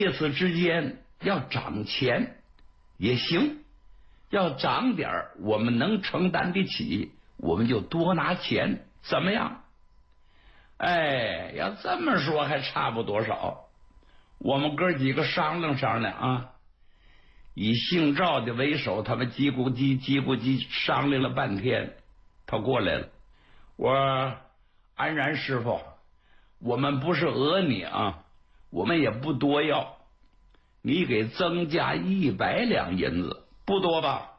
彼此之间要涨钱也行，要涨点我们能承担得起，我们就多拿钱，怎么样？哎，要这么说还差不多少。我们哥几个商量商量啊，以姓赵的为首，他们叽咕叽商量了半天，他过来了。我安然师傅，我们不是讹你啊，我们也不多要，你给增加100两银子，不多吧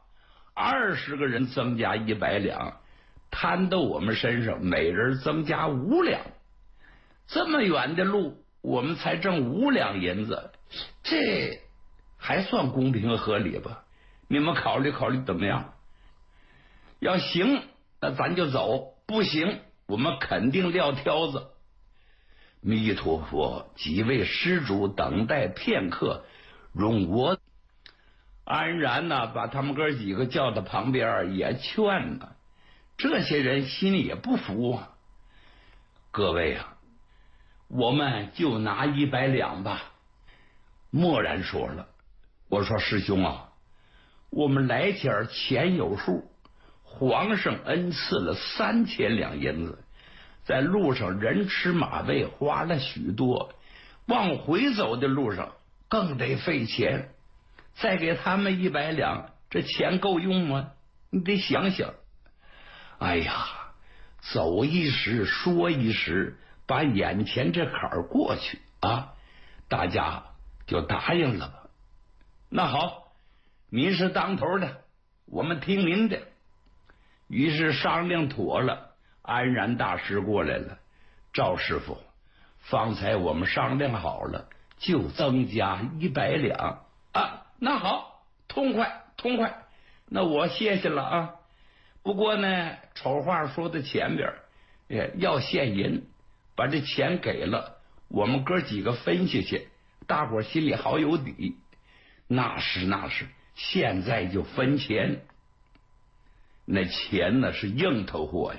？20个人增加100两，摊到我们身上，每人增加5两。这么远的路，我们才挣5两银子，这还算公平合理吧？你们考虑考虑怎么样？要行，那咱就走；不行，我们肯定撂挑子。弥陀佛，几位施主等待片刻，容我。安然呢，把他们哥几个叫到旁边，也劝呢。这些人心里也不服啊。各位啊，我们就拿100两吧。默然说了，我说师兄啊，我们来前钱有数，皇上恩赐了3000两银子，在路上人吃马喂，花了许多，往回走的路上更得费钱，再给他们100两，这钱够用吗？你得想想。哎呀，走一时说一时，把眼前这坎儿过去啊，大家就答应了吧。那好，您是当头的，我们听您的。于是商量妥了，安然大师过来了。赵师傅，方才我们商量好了，就增加100两啊。那好，痛快痛快，那我谢谢了啊。不过呢，丑话说在前边，要现银，把这钱给了，我们哥几个分下去，大伙心里好有底。那是，现在就分钱。那钱呢是硬头货呀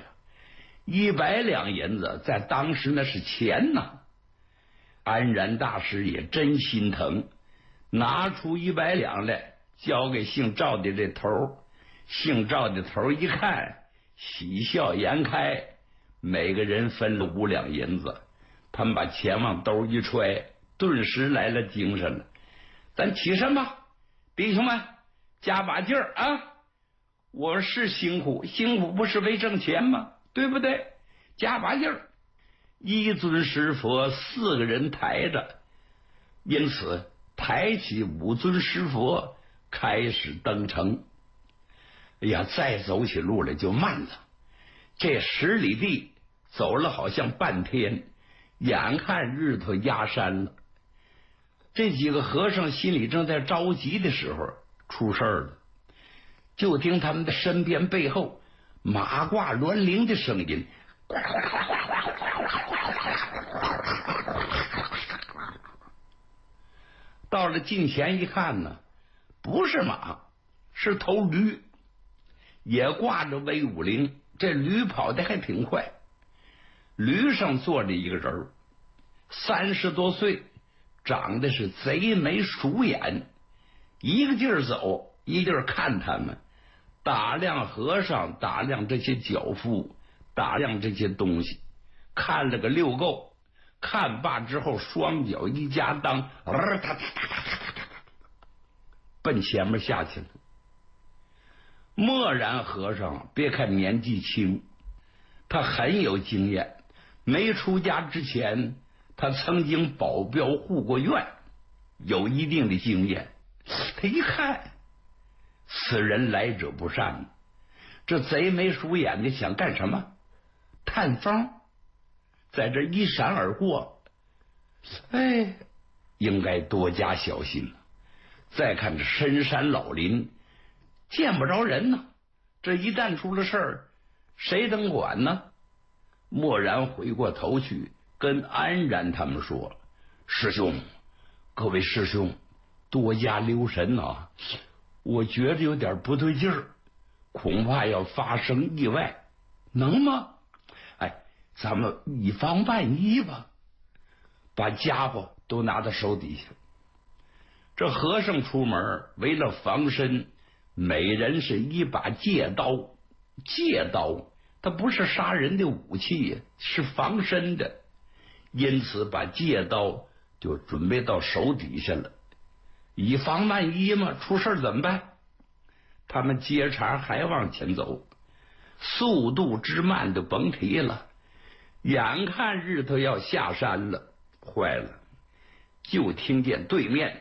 ，100两银子在当时那是钱呐。安然大师也真心疼，拿出100两来交给姓赵的这头。姓赵的头一看，喜笑颜开，每个人分了5两银子。他们把钱往兜一揣，顿时来了精神了。咱起身吧，弟兄们，加把劲儿啊！我是辛苦不是为挣钱吗？对不对？加把劲儿。一尊石佛4个人抬着，因此抬起5尊石佛，开始登程。哎呀，再走起路来就慢了，这10里地走了好像半天，眼看日头压山了。这几个和尚心里正在着急的时候，出事了。就听他们的身边背后马挂銮铃的声音，到了近前一看呢，不是马，是头驴，也挂着威武铃。这驴跑得还挺快，驴上坐着一个人，30多岁，长得是贼眉鼠眼，一个劲儿走，一个劲儿看他们，打量和尚，打量这些脚夫，打量这些东西，看了个溜够。看罢之后，双脚一夹裆，奔前面下去了。默然和尚别看年纪轻，他很有经验。没出家之前，他曾经保镖护过院，有一定的经验。他一看，此人来者不善，这贼眉鼠眼的想干什么？探风，在这一闪而过。哎，应该多加小心了。再看这深山老林，见不着人呢，这一旦出了事儿，谁能管呢？默然回过头去跟安然他们说：“师兄，各位师兄，多加留神啊！我觉得有点不对劲儿，恐怕要发生意外，能吗？哎，咱们以防万一吧。把家伙都拿到手底下， 这和尚出门为了防身，每人是一把戒刀。戒刀它不是杀人的武器，是防身的，因此把戒刀就准备到手底下了，以防万一嘛，出事怎么办？他们接茬还往前走，速度之慢就甭提了。眼看日头要下山了，坏了，就听见对面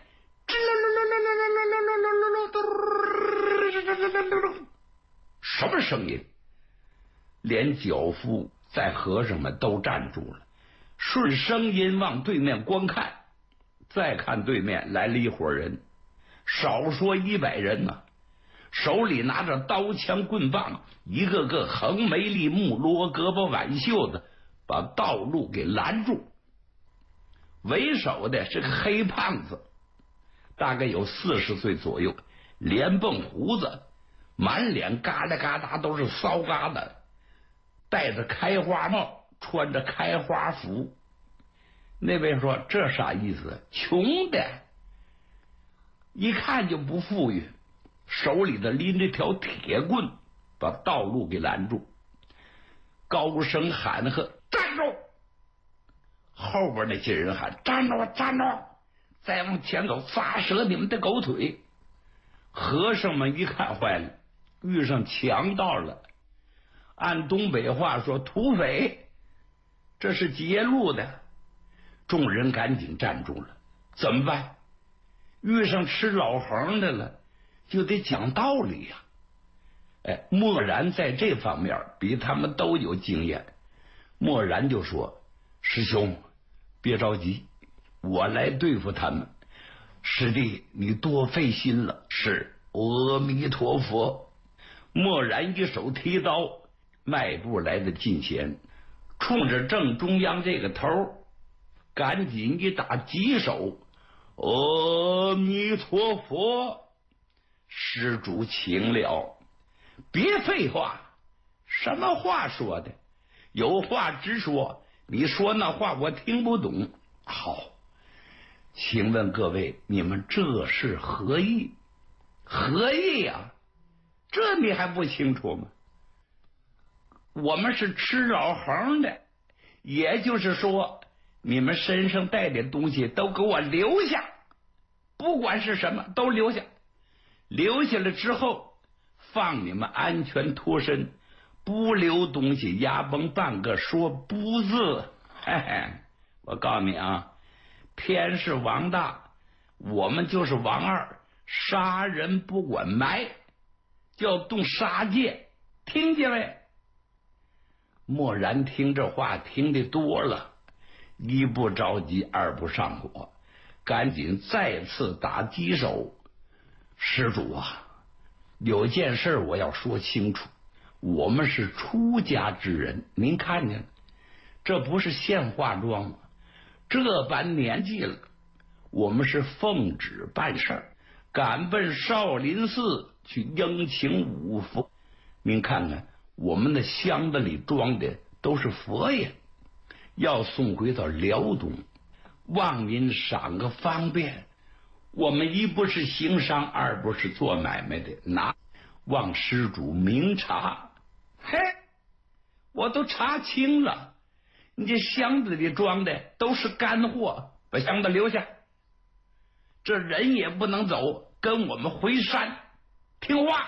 什么声音？连脚夫在和尚们都站住了，顺声音往对面观看。再看对面来了一伙人，少说100人呢，手里拿着刀枪棍棒，一个个横眉立目，罗胳膊挽袖子，把道路给拦住。为首的是个黑胖子，大概有40岁左右，连蹦胡子，满脸嘎啦嘎达都是骚疙瘩，戴着开花帽，穿着开花服。那位说这啥意思？穷的，一看就不富裕，手里的拎着条铁棍，把道路给拦住，高声喊喝：站住！后边那些人喊：站住，站住！再往前走，砸折你们的狗腿！和尚们一看坏了，遇上强盗了。按东北话说，土匪，这是劫路的。众人赶紧站住了，怎么办？遇上吃老横的了，就得讲道理呀。默然在这方面比他们都有经验。默然就说：师兄别着急，我来对付他们。师弟你多费心了。是，阿弥陀佛。默然一手提刀，迈步来到近前，冲着正中央这个头赶紧一打几手：阿弥陀佛，施主请了。别废话，什么话说的？有话直说，你说那话我听不懂。好，请问各位，你们这是何意？何意呀？这你还不清楚吗？我们是吃老横的，也就是说你们身上带的东西都给我留下，不管是什么都留下，留下了之后放你们安全脱身，不留东西压崩半个说不字。嘿嘿，我告诉你啊，天是王大，我们就是王二，杀人不管埋，叫动杀戒，听见没？默然听这话听得多了，一不着急二不上火，赶紧再次打几手。施主啊，有件事我要说清楚，我们是出家之人，您看见了，这不是现化妆吗？这般年纪了，我们是奉旨办事儿，赶奔少林寺去迎请五佛。您看看我们的箱子里装的都是佛爷，要送回到辽东，望您赏个方便。我们一不是行商，二不是做买卖的，望施主明察。嘿，我都查清了，你这箱子里装的都是干货，把箱子留下，这人也不能走，跟我们回山，听话。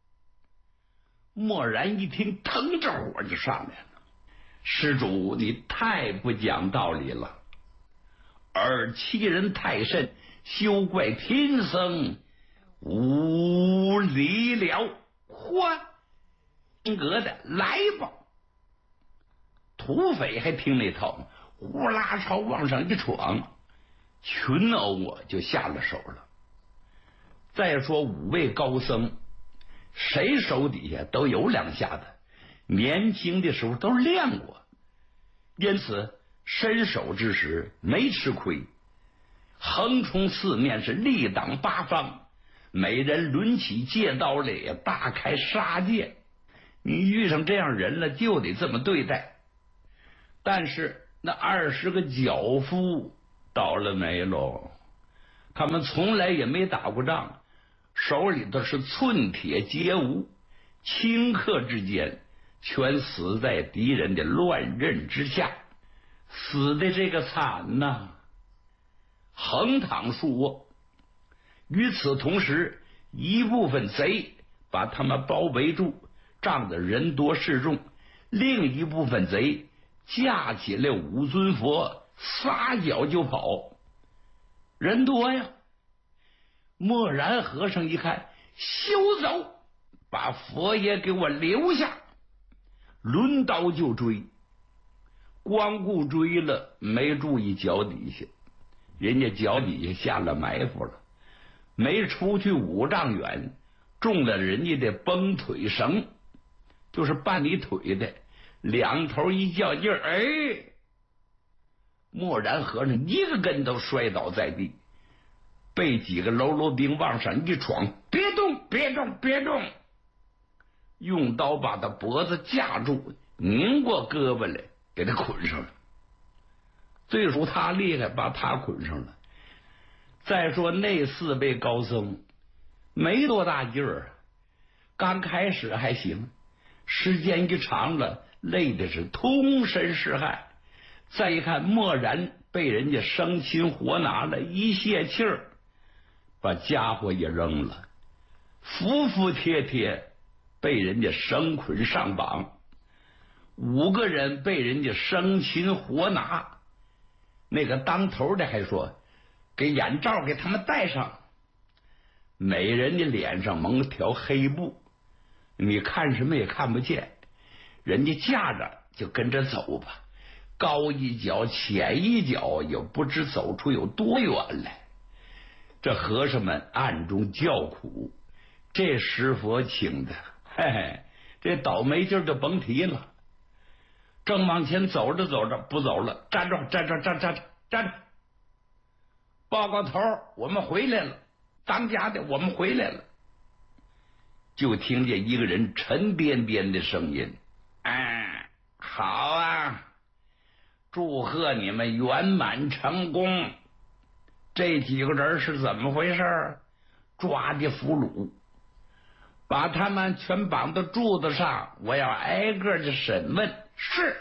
默然一听，腾着火就上来了。施主你太不讲道理了，尔欺人太甚，休怪贫僧无礼了。嚯，格的来吧！土匪还听那套，呼啦朝往上一闯，群殴就下了手了。再说5位高僧，谁手底下都有两下子，年轻的时候都练过，因此身手之时没吃亏，横冲四面是力挡八方，每人抡起戒刀来也大开杀戒。你遇上这样人了，就得这么对待。但是那20个脚夫倒了霉喽， 他们从来也没打过仗，手里头是寸铁皆无，顷刻之间全死在敌人的乱刃之下，死的这个惨呐，横躺竖卧。与此同时，一部分贼把他们包围住，仗着人多势众；另一部分贼架起了五尊佛，撒脚就跑。人多呀，默然和尚一看，休走，把佛爷给我留下，抡刀就追。光顾追了，没注意脚底下，人家脚底下下了埋伏了，没出去5丈远，中了人家的绷腿绳，就是绊你腿的，两头一较劲儿，哎，默然和尚一个跟头摔倒在地，被几个喽啰兵往上一闯，别动，别动，别动，用刀把他脖子架住，拧过胳膊来，给他捆上了。最属他厉害，把他捆上了。再说那4位高僧没多大劲儿，刚开始还行，时间一长了，累的是通身是汗。再一看默然被人家生擒活拿了，一泄气儿，把家伙也扔了，服服帖帖被人家生捆上绑。5个人被人家生擒活拿，那个当头的还说给眼罩给他们戴上，每人的脸上蒙条黑布，你看什么也看不见，人家架着就跟着走吧，高一脚浅一脚，也不知走出有多远来。这和尚们暗中叫苦，这石佛请的，嘿嘿，这倒霉劲儿就甭提了。正往前走着走着，不走了，站住，站住，站住，站住！报告头，我们回来了，当家的，我们回来了。就听见一个人沉甸甸的声音：“好啊，祝贺你们圆满成功。这几个人是怎么回事？抓的俘虏，把他们全绑到柱子上，我要挨个的审问。是。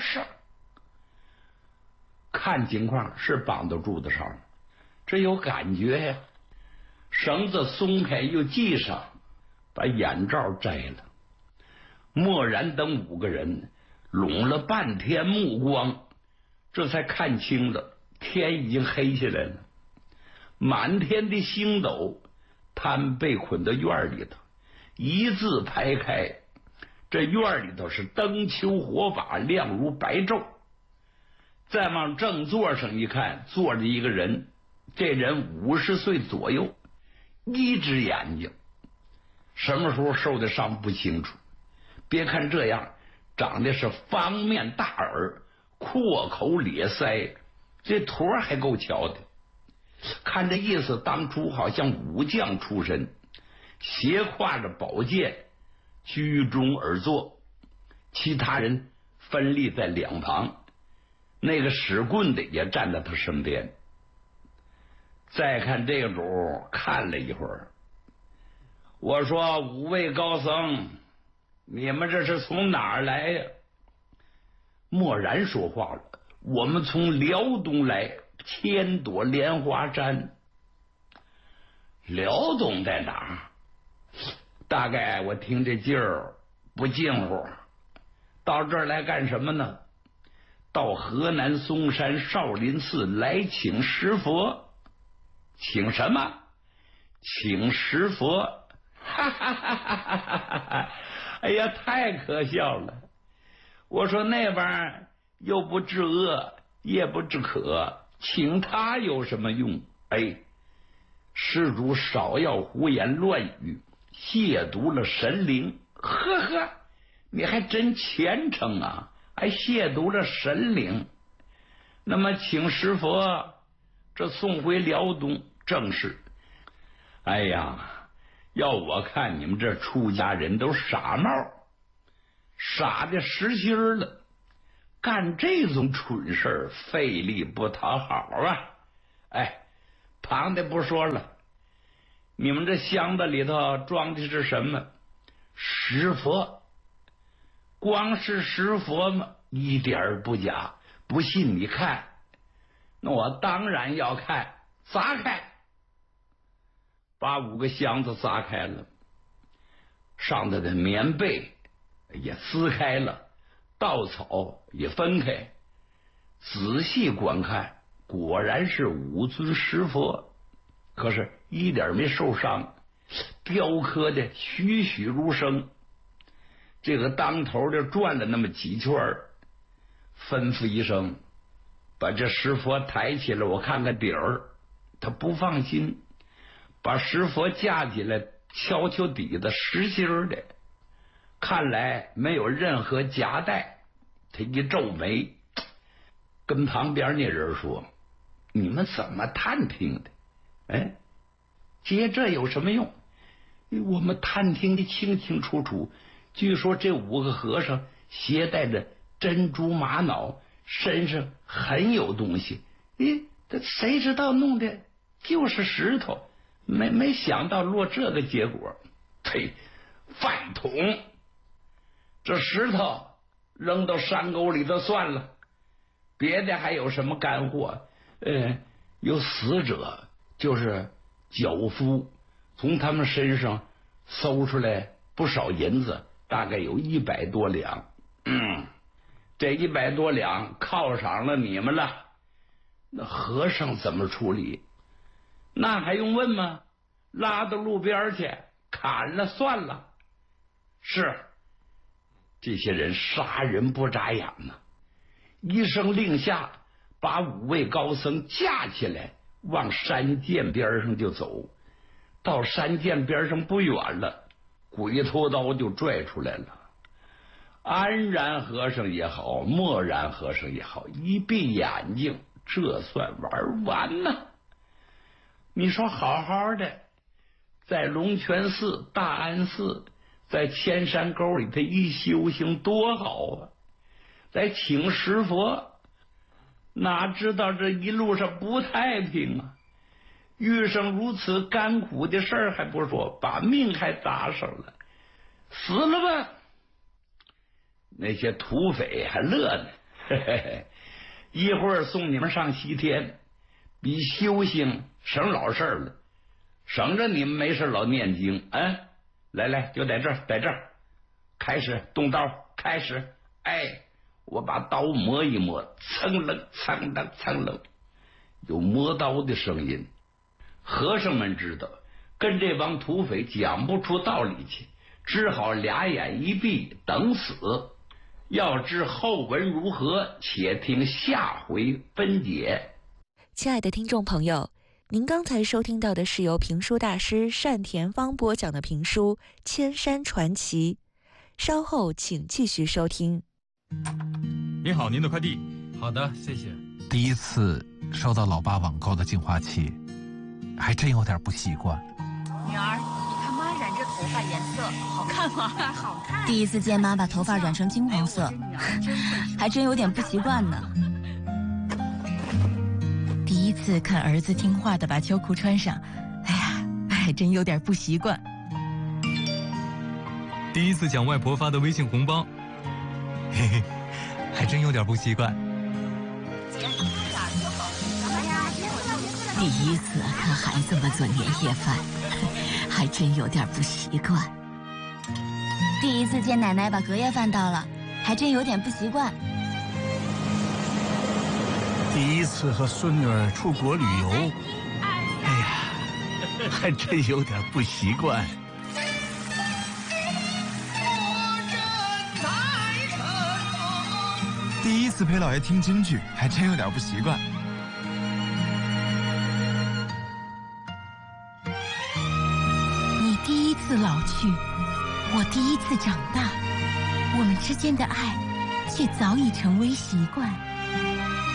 看情况是绑到柱子上了，这有感觉呀。绳子松开又系上，把眼罩摘了。默然等5个人拢了半天目光，这才看清了，天已经黑下来了。满天的星斗，他们被捆到院里头，一字排开。这院里头是灯球火把，亮如白昼。再往正座上一看，坐着一个人，这人50岁左右，一只眼睛，什么时候受的伤不清楚。别看这样，长得是方面大耳，阔口咧腮，这坨还够瞧的。看这意思，当初好像武将出身，斜挎着宝剑，居中而坐，其他人分立在两旁。那个使棍的也站在他身边。再看这个主，看了一会儿，我说5位高僧，你们这是从哪儿来呀？默然说话了，我们从辽东来，千朵莲花山。辽东在哪儿？大概我听这劲儿不近乎，到这儿来干什么呢？到河南嵩山少林寺来请石佛。请什么？请石佛。哈哈哈哈哈哈！哎呀，太可笑了。我说那玩意儿又不治饿，也不治渴，请他有什么用？哎，施主少要胡言乱语，亵渎了神灵。呵呵，你还真虔诚啊！还亵渎了神灵。那么请石佛，这送回辽东正是。哎呀，要我看你们这出家人都傻帽，傻的实心了，干这种蠢事，费力不讨好啊！哎， 堂的不说了，你们这箱子里头装的是什么？石佛。光是石佛吗？一点儿不假。不信你看。那我当然要看。砸开，把5个箱子砸开了，上头的棉被也撕开了，稻草也分开。仔细观看，果然是5尊石佛，可是一点没受伤，雕刻的栩栩如生。这个当头的转了那么几圈，吩咐一声，把这石佛抬起来，我看看底儿。他不放心，把石佛架起来，敲敲底子，实心的，看来没有任何夹带。他一皱眉，跟旁边那人说：“你们怎么探听的？哎，接这有什么用？我们探听的清清楚楚。据说这5个和尚携带着珍珠玛瑙，身上很有东西。咦，这谁知道弄的就是石头，没想到落这个结果。呸！饭桶！这石头扔到山沟里头算了，别的还有什么干货？有死者，就是脚夫，从他们身上搜出来不少银子，大概有100多两。这100多两犒赏了你们了。那和尚怎么处理？那还用问吗？拉到路边去砍了算了。是，这些人杀人不眨眼呢。一声令下，把5位高僧架起来，往山涧边上就走。到山涧边上不远了，鬼头刀就拽出来了。安然和尚也好，默然和尚也好，一闭眼睛，这算玩完呢。你说好好的，在龙泉寺、大安寺，在千山沟里头一修行多好啊！在请石佛，哪知道这一路上不太平啊！遇上如此甘苦的事儿还不说，把命还搭上了，死了吧！那些土匪还乐呢，嘿嘿嘿，一会儿送你们上西天，比修行省老事了，省着你们没事老念经。来，就在这儿，开始动刀，开始。我把刀磨一磨，蹭楞蹭楞蹭楞，有磨刀的声音。和尚们知道跟这帮土匪讲不出道理去，只好俩眼一闭等死。要知后文如何，且听下回分解。 亲爱的听众朋友，您刚才收听到的是由评书大师单田芳播讲的评书《千山传奇》，稍后请继续收听。 您好，您的快递。 好的，谢谢。 第一次收到老爸网购的净化器，还真有点不习惯。 女儿，你看妈染这头发颜色好看吗？ 好看。 第一次见妈把头发染成金黄色，还真有点不习惯呢。第一次看儿子听话的把秋裤穿上，还真有点不习惯。 第一次抢外婆发的微信红包，嘿嘿，还真有点不习惯。 第一次看孩子们做年夜饭，还真有点不习惯。第一次见奶奶把隔夜饭倒了，还真有点不习惯。 第一次和孙女儿出国旅游，还真有点不习惯。 第一次陪姥爷听京剧，还真有点不习惯。 你第一次老去，我第一次长大，我们之间的爱却早已成为习惯。